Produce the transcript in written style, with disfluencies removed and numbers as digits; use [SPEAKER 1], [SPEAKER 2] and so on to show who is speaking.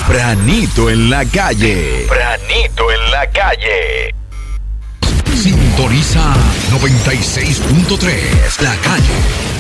[SPEAKER 1] Tempranito en la calle. Tempranito en la calle. Sintoniza 96.3 La Calle.